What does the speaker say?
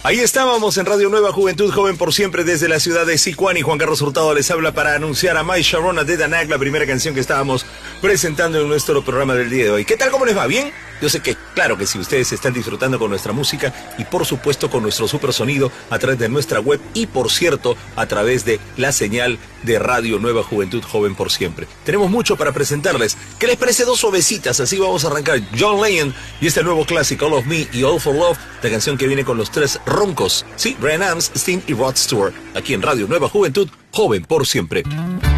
Ahí estábamos en Radio Nueva Juventud Joven por Siempre desde la ciudad de Sicuán, y Juan Carlos Hurtado les habla para anunciar a My Sharona de Danag, la primera canción que estábamos presentando en nuestro programa del día de hoy. ¿Qué tal? ¿Cómo les va? ¿Bien? Yo sé que, claro que sí, ustedes están disfrutando con nuestra música y por supuesto con nuestro super sonido a través de nuestra web y, por cierto, a través de la señal de Radio Nueva Juventud Joven por Siempre. Tenemos mucho para presentarles. ¿Qué les parece? Dos suavecitas, así vamos a arrancar. John Legend y este nuevo clásico, All of Me y All for Love, la canción que viene con los tres roncos. Sí, Bryan Adams, Sting y Rod Stewart, aquí en Radio Nueva Juventud Joven por Siempre.